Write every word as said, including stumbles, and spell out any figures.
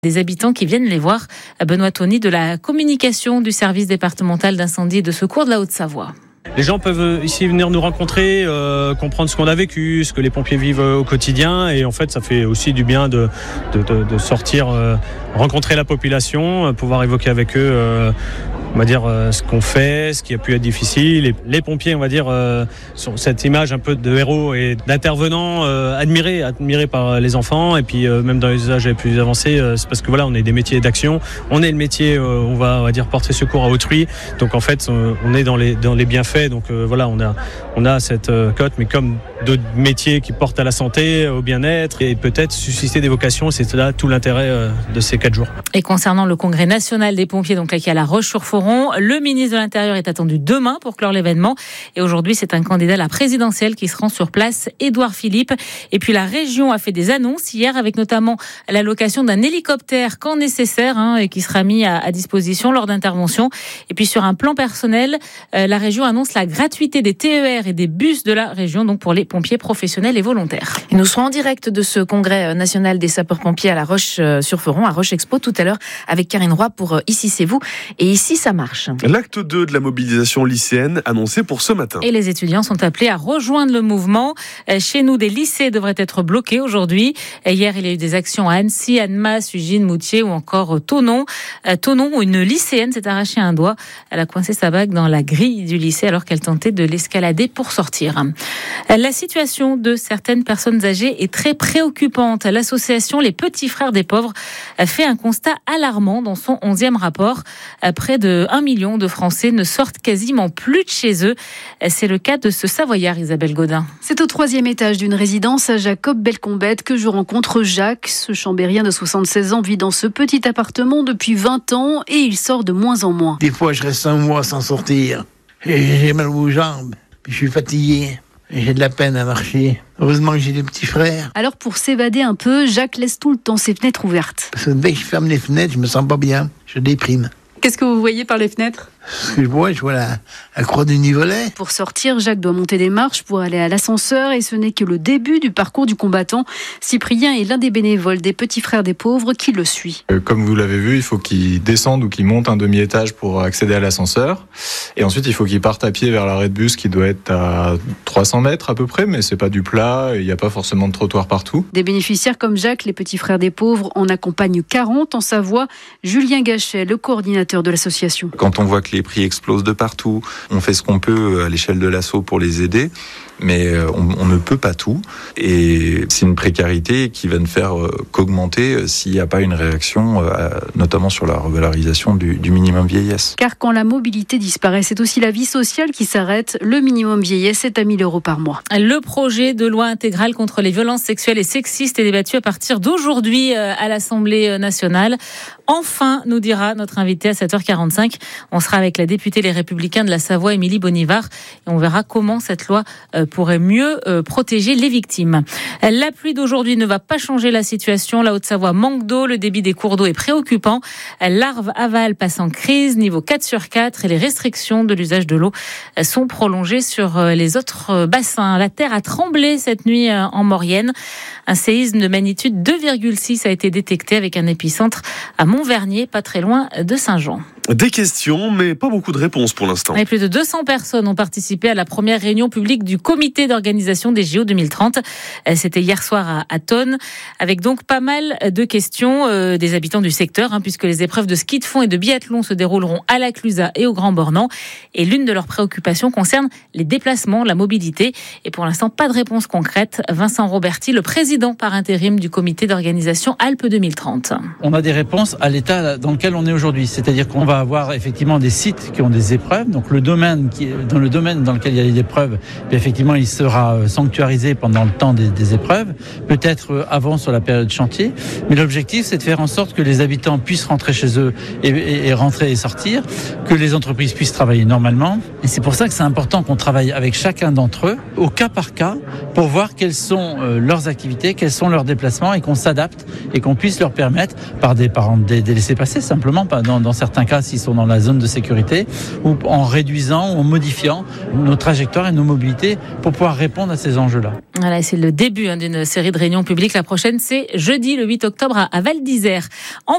Des habitants qui viennent les voir. Benoît Tony de la communication du service départemental d'incendie et de secours de la Haute-Savoie. Les gens peuvent ici venir nous rencontrer, euh, comprendre ce qu'on a vécu, ce que les pompiers vivent au quotidien, et en fait ça fait aussi du bien de, de, de, de sortir, euh, rencontrer la population, pouvoir évoquer avec eux euh, on va dire euh, ce qu'on fait, ce qui a pu être difficile. Et les pompiers, on va dire, euh, sont cette image un peu de héros et d'intervenants euh, admirés, admirés par les enfants, et puis euh, même dans les usages les plus avancés, euh, c'est parce que voilà, on est des métiers d'action, on est le métier, euh, on va, on va dire porter secours à autrui. Donc en fait, on, on est dans les dans les bienfaits. Donc euh, voilà, on a on a cette euh, cote, mais comme d'autres métiers qui portent à la santé, au bien-être, et peut-être susciter des vocations. C'est là tout l'intérêt euh, de ces quatre jours. Et concernant le congrès national des pompiers, donc là qui est à La Roche-sur-Foron, le ministre de l'Intérieur est attendu demain pour clore l'événement. Et aujourd'hui, c'est un candidat à la présidentielle qui se rend sur place, Édouard Philippe. Et puis la région a fait des annonces hier, avec notamment l'allocation d'un hélicoptère quand nécessaire, hein, et qui sera mis à, à disposition lors d'interventions. Et puis sur un plan personnel, euh, la région annonce la gratuité des T E R et des bus de la région, donc pour les pompiers professionnels et volontaires. Et nous serons en direct de ce congrès national des sapeurs-pompiers à La Roche-sur-Foron, à Roche Expo, tout à l'heure avec Karine Roy pour Ici c'est vous. Et ici ça marche. L'acte deux de la mobilisation lycéenne annoncé pour ce matin. Et les étudiants sont appelés à rejoindre le mouvement. Chez nous, des lycées devraient être bloqués aujourd'hui. Hier, il y a eu des actions à Annecy, Annemasse, Ugine, Moutier ou encore Thonon. Thonon, où une lycéenne s'est arraché un doigt. Elle a coincé sa bague dans la grille du lycée alors qu'elle tentait de l'escalader pour sortir. La situation de certaines personnes âgées est très préoccupante. L'association Les Petits Frères des Pauvres fait un constat alarmant dans son onzième rapport. Près de un million de Français ne sortent quasiment plus de chez eux. C'est le cas de ce Savoyard, Isabelle Godin. C'est au troisième étage d'une résidence à Jacob-Belcombette que je rencontre Jacques. Ce Chambérien de soixante-seize ans vit dans ce petit appartement depuis vingt ans et il sort de moins en moins. Des fois, je reste un mois sans sortir. J'ai mal aux jambes, puis je suis fatigué. J'ai de la peine à marcher. Heureusement que j'ai des petits frères. Alors pour s'évader un peu, Jacques laisse tout le temps ses fenêtres ouvertes. Parce que dès que je ferme les fenêtres, je me sens pas bien. Je déprime. Qu'est-ce que vous voyez par les fenêtres ? Ce que je vois, je vois la, la croix du Nivolet. Pour sortir, Jacques doit monter des marches pour aller à l'ascenseur et ce n'est que le début du parcours du combattant. Cyprien est l'un des bénévoles des Petits Frères des Pauvres qui le suit. Euh, comme vous l'avez vu, il faut qu'il descende ou qu'il monte un demi-étage pour accéder à l'ascenseur. Et ensuite, il faut qu'il parte à pied vers l'arrêt de bus qui doit être à trois cents mètres à peu près, mais c'est pas du plat et il n'y a pas forcément de trottoir partout. Des bénéficiaires comme Jacques, les Petits Frères des Pauvres, en accompagnent quarante en Savoie. Julien Gachet, le coordinateur de l'association. Quand on voit que les prix explosent de partout, on fait ce qu'on peut à l'échelle de l'asso pour les aider, mais on, on ne peut pas tout. Et c'est une précarité qui va ne faire qu'augmenter s'il n'y a pas une réaction, notamment sur la revalorisation du, du minimum vieillesse. Car quand la mobilité disparaît, c'est aussi la vie sociale qui s'arrête. Le minimum vieillesse est à mille euros par mois. Le projet de loi intégrale contre les violences sexuelles et sexistes est débattu à partir d'aujourd'hui à l'Assemblée nationale. Enfin, nous dira notre invité à sept heures quarante-cinq. On sera avec la députée Les Républicains de la Savoie, Émilie Bonivard, et on verra comment cette loi pourrait mieux protéger les victimes. La pluie d'aujourd'hui ne va pas changer la situation. La Haute-Savoie manque d'eau, le débit des cours d'eau est préoccupant. L'Arve aval passe en crise, niveau quatre sur quatre, et les restrictions de l'usage de l'eau sont prolongées sur les autres bassins. La terre a tremblé cette nuit en Maurienne. Un séisme de magnitude deux virgule six a été détecté avec un épicentre à Montvernier, pas très loin de Saint-Jean. Des questions, mais pas beaucoup de réponses pour l'instant. Et plus de deux cents personnes ont participé à la première réunion publique du comité d'organisation des J O deux mille trente. C'était hier soir à, à Tonne, avec donc pas mal de questions euh, des habitants du secteur, hein, puisque les épreuves de ski de fond et de biathlon se dérouleront à la Clusaz et au Grand Bornand. Et l'une de leurs préoccupations concerne les déplacements, la mobilité. Et pour l'instant, pas de réponse concrète. Vincent Roberti, le président par intérim du comité d'organisation Alpes deux mille trente. On a des réponses à l'état dans lequel on est aujourd'hui, c'est-à-dire qu'on va avoir effectivement des sites qui ont des épreuves. Donc le domaine qui dans le domaine dans lequel il y a des épreuves, effectivement, il sera sanctuarisé pendant le temps des, des épreuves, peut-être avant sur la période chantier. Mais l'objectif, c'est de faire en sorte que les habitants puissent rentrer chez eux et, et, et rentrer et sortir, que les entreprises puissent travailler normalement. Et c'est pour ça que c'est important qu'on travaille avec chacun d'entre eux, au cas par cas, pour voir quelles sont euh, leurs activités, quels sont leurs déplacements, et qu'on s'adapte et qu'on puisse leur permettre, par des, par des, des laissez-passer simplement, pas dans, dans certains cas s'ils sont dans la zone de sécurité, sécurité, ou en réduisant ou en modifiant nos trajectoires et nos mobilités pour pouvoir répondre à ces enjeux-là. Voilà, c'est le début hein, d'une série de réunions publiques. La prochaine, c'est jeudi, le huit octobre, à Val d'Isère. En